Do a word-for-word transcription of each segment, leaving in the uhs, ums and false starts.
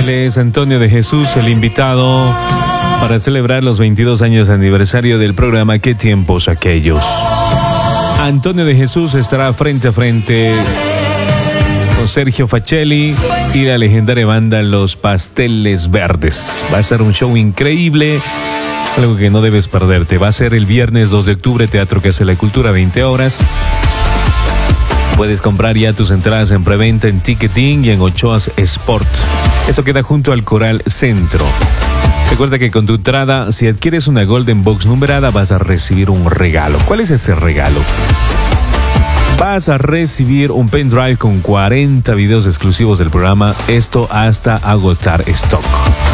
Él es Antonio de Jesús, el invitado para celebrar los veintidós años de aniversario del programa ¿Qué tiempos aquellos? Antonio de Jesús estará frente a frente con Sergio Facelli y la legendaria banda Los Pasteles Verdes. Va a ser un show increíble, algo que no debes perderte. Va a ser el viernes dos de octubre, Teatro Casa de la Cultura, veinte horas. Puedes comprar ya tus entradas en preventa en Ticketing y en Ochoas Sport. Esto queda junto al Coral Centro. Recuerda que con tu entrada, si adquieres una Golden Box numerada, vas a recibir un regalo. ¿Cuál es ese regalo? Vas a recibir un pendrive con cuarenta videos exclusivos del programa, esto hasta agotar stock.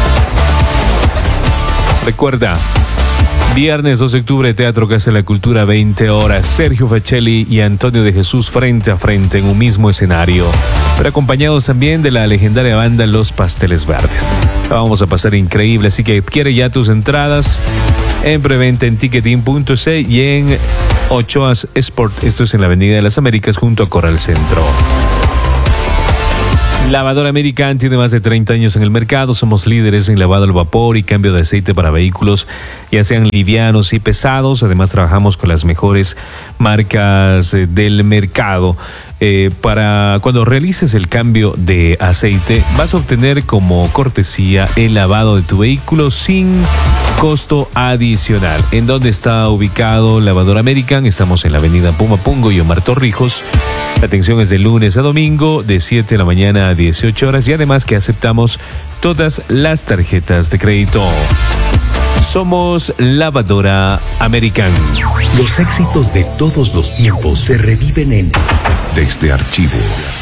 Recuerda, viernes dos de octubre, Teatro Casa de la Cultura, veinte horas. Sergio Facelli y Antonio de Jesús frente a frente en un mismo escenario, pero acompañados también de la legendaria banda Los Pasteles Verdes. La vamos a pasar increíble, así que adquiere ya tus entradas en preventa en ticketing punto c y en Ochoas Sport. Esto es en la Avenida de las Américas junto a Coral Centro. Lavadora American tiene más de treinta años en el mercado. Somos líderes en lavado al vapor y cambio de aceite para vehículos, ya sean livianos y pesados. Además, trabajamos con las mejores marcas eh, del mercado. Eh, para cuando realices el cambio de aceite, vas a obtener como cortesía el lavado de tu vehículo sin costo adicional. ¿En dónde está ubicado Lavadora American? Estamos en la avenida Pumapungo y Omar Torrijos. La atención es de lunes a domingo, de siete de la mañana a dieciocho horas, y además que aceptamos todas las tarjetas de crédito. Somos Lavadora American. Los éxitos de todos los tiempos se reviven en Desde Archivo.